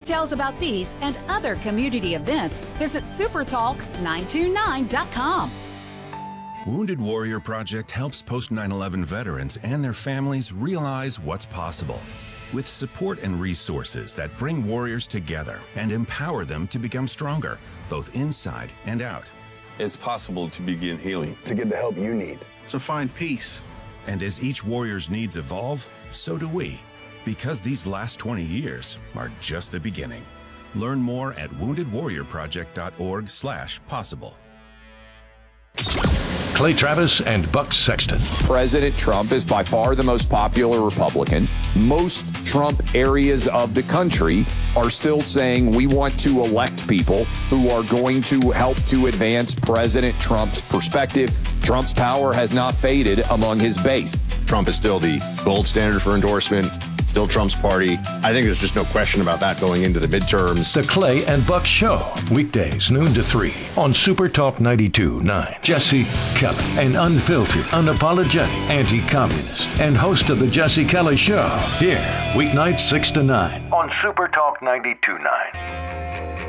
details about these and other community events, visit supertalk929.com. Wounded Warrior Project helps post 9/11 veterans and their families realize what's possible. With support and resources that bring warriors together and empower them to become stronger, both inside and out. It's possible to begin healing. To get the help you need. To find peace. And as each warrior's needs evolve, so do we. Because these last 20 years are just the beginning. Learn more at woundedwarriorproject.org/possible. Clay Travis and Buck Sexton. President Trump is by far the most popular Republican. Most Trump areas of the country are still saying we want to elect people who are going to help to advance President Trump's perspective. Trump's power has not faded among his base. Trump is still the gold standard for endorsement, still Trump's party. I think there's just no question about that going into the midterms. The Clay and Buck Show, weekdays noon to 3 on Super Talk 92.9. Jesse Kelly, an unfiltered, unapologetic anti-communist and host of the Jesse Kelly Show. Here, weeknights 6 to 9 on Super Talk 92.9.